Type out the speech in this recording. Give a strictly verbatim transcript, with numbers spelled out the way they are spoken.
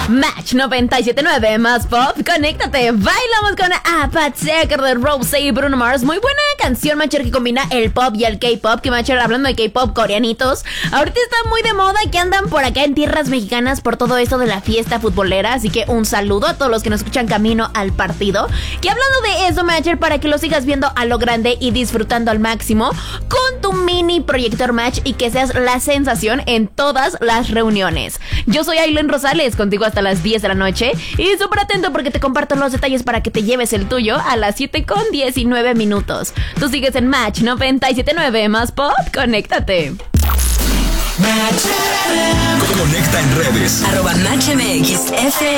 Match noventa y siete punto nueve más pop, conéctate. Bailamos con Apache de Rosé y Bruno Mars. Muy buena canción, Macher, que combina el pop y el K-pop. Que, Macher, hablando de K-pop, coreanitos, ahorita está muy de moda que andan por acá en tierras mexicanas por todo esto de la fiesta futbolera. Así que un saludo a todos los que nos escuchan camino al partido. Que hablando de eso, Macher, para que lo sigas viendo a lo grande y disfrutando al máximo con tu mini proyector Match y que seas la sensación en todas las reuniones. Yo soy Aileen Rosales, contigo hasta las diez de la noche y súper atento porque te comparto los detalles para que te lleves el tuyo a las siete con diecinueve minutos. Tú sigues en Match noventa y siete punto nueve más pop, conéctate. Conecta en redes arroba Match M X F